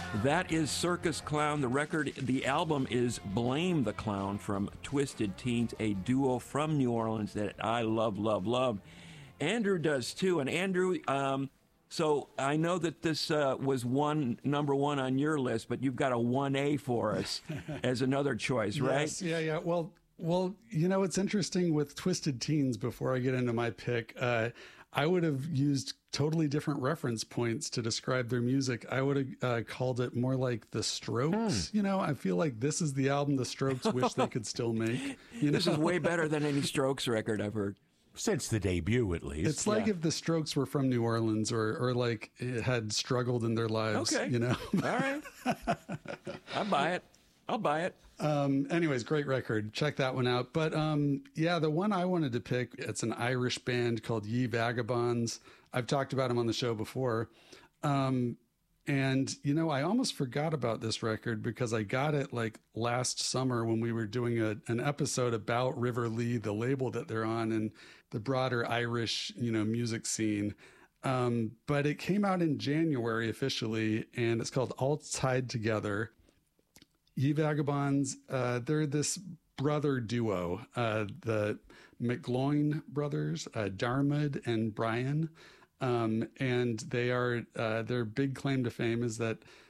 That is Circus Clown. The album is Blame the Clown from Twisted Teens, a duo from New Orleans that I love, love, love. Andrew does too. And Andrew, so I know that this was number one on your list, but you've got a 1A for us as another choice, right? Yes, yeah. Well, it's interesting with Twisted Teens. Before I get into my pick, I would have used totally different reference points to describe their music. I would have called it more like The Strokes. I feel like this is the album the Strokes wish they could still make. This is way better than any Strokes record I've heard. Since the debut, at least. It's like if the Strokes were from New Orleans or like it had struggled in their lives. Okay. All right. I'll buy it. Anyways, great record. Check that one out. But the one I wanted to pick, it's an Irish band called Ye Vagabonds. I've talked about them on the show before. And I almost forgot about this record because I got it like last summer when we were doing an episode about River Lee, the label that they're on, and the broader Irish, music scene. But it came out in January officially, and it's called All Tied Together. Ye Vagabonds, they're this brother duo, the McGloin brothers, Darmad and Brian. And they are, their big claim to fame is that